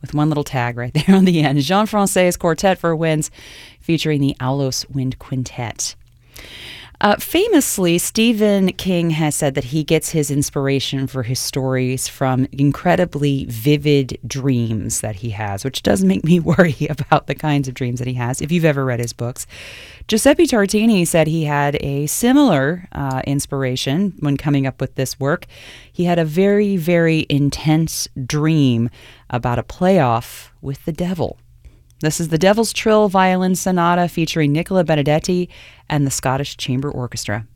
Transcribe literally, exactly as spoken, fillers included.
with one little tag right there on the end. Jean-Français's Quartet for Winds, featuring the Aulos Wind Quintet. Uh, famously, Stephen King has said that he gets his inspiration for his stories from incredibly vivid dreams that he has, which does make me worry about the kinds of dreams that he has, if you've ever read his books. Giuseppe Tartini said he had a similar uh, inspiration when coming up with this work. He had a very, very intense dream about a playoff with the devil. This is the Devil's Trill Violin Sonata featuring Nicola Benedetti and the Scottish Chamber Orchestra.